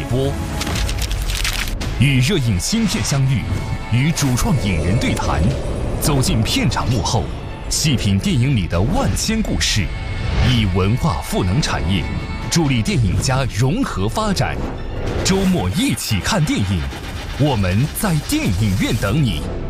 播，与热映新片相遇，与主创影人对谈，走进片场幕后，细品电影里的万千故事，以文化赋能产业，助力电影家融合发展。周末一起看电影，我们在电影院等你。